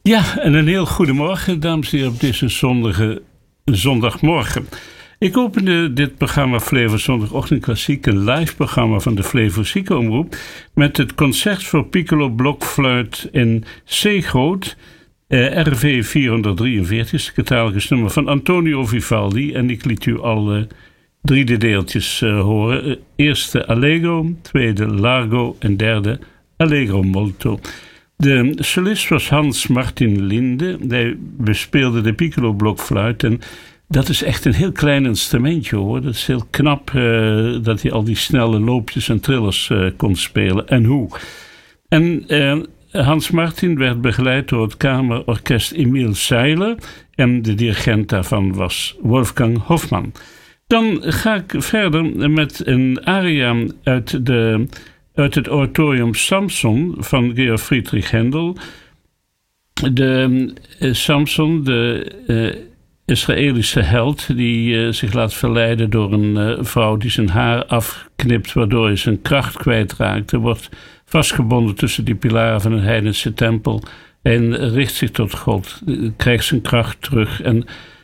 Ja, en een heel goedemorgen, dames en heren, op deze zondagmorgen. Ik opende dit programma Flevo Zondagochtend Klassiek, een live programma van de Flevo Ziekenomroep, met het concert voor piccolo blokfluit in C groot, RV 443, het catalogus nummer van Antonio Vivaldi. En ik liet u al drie de deeltjes horen. Eerste Allegro, tweede Largo en derde Allegro molto. De solist was Hans Martin Linde. Hij bespeelde de piccolo blokfluit en dat is echt een heel klein instrumentje hoor. Dat is heel knap dat hij al die snelle loopjes en trillers kon spelen. En hoe. En Hans Martin werd begeleid door het kamerorkest Emil Seiler. En de dirigent daarvan was Wolfgang Hofmann. Dan ga ik verder met een aria uit het oratorium Samson van Georg Friedrich Händel. De Samson, de Israëlische held die zich laat verleiden door een vrouw die zijn haar afknipt, waardoor hij zijn kracht kwijtraakt. Hij wordt vastgebonden tussen die pilaren van een heidense tempel en richt zich tot God, krijgt zijn kracht terug en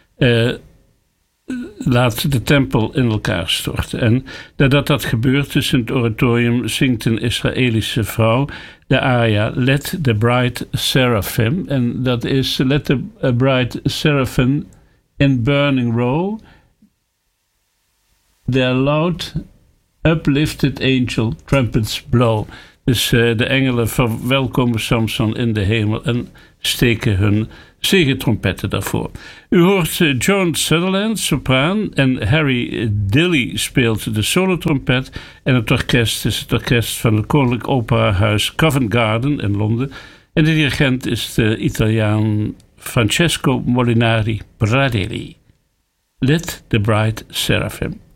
laat de tempel in elkaar storten. En nadat dat gebeurt is in het oratorium, zingt een Israëlische vrouw de aria Let the Bright Seraphim. En dat is Let the Bright Seraphim in burning row, their loud uplifted angel trumpets blow. Dus de engelen verwelkomen Samson in de hemel en steken hun zegetrompetten daarvoor. U hoort Joan Sutherland, sopraan, en Harry Dilley speelt de solotrompet. En het orkest is het orkest van het Koninklijk Operahuis Covent Garden in Londen. En de dirigent is de Italiaan Francesco Molinari Pradelli. Let the Bright Seraphim.